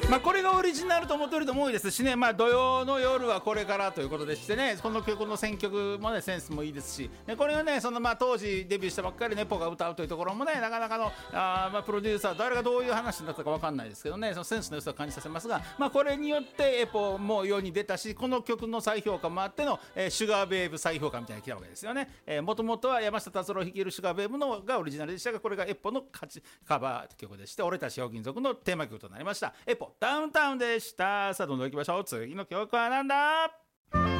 これがオリジナルと思ってる人も多いですしね、土曜の夜はこれからということでしてね、この曲の選曲もねセンスもいいですし、これをね当時デビューしたばっかりネポが歌うというところもね、なかなかのプロデューサー誰がどういう話だったか分かんないですけどね、そのセンスの良さを感じさせますが、これによってエポも世に出たし、この曲の再評価もあっての、シュガーベイブ再評価みたいなのが来たわけですよね。もともとは山下達郎率いるシュガーベイブのがオリジナルでしたが、これがエポのカバー曲でして、俺たちひょうきん族のテーマ曲となりました。エポダウンタウンでした。さあどんどん行きましょう。次の曲はなんだ。